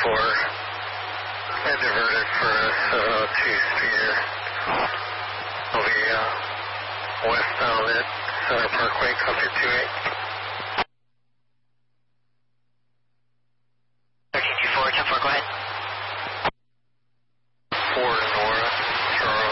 and diverted for a 702 speeder. Will be westbound at Center Parkway, copy 28. 1324, 10-4, go ahead.